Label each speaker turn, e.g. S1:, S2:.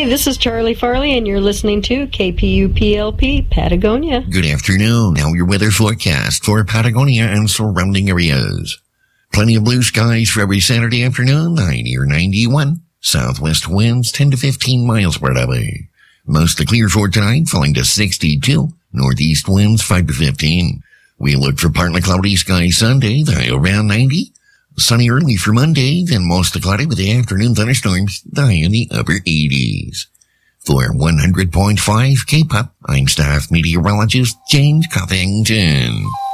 S1: Hi, this is Charlie Farley, and you're listening to KPUPLP Patagonia.
S2: Good afternoon. Now your weather forecast for Patagonia and surrounding areas. Plenty of blue skies for every Saturday afternoon, high near 91. Southwest winds 10 to 15 miles per hour. Mostly clear for tonight, falling to 62. Northeast winds 5 to 15. We look for partly cloudy skies Sunday, the high around 90. Sunny early for Monday, then mostly cloudy with the afternoon thunderstorms, the high in the upper 80s. For 100.5 K-Pop, I'm staff meteorologist James Covington.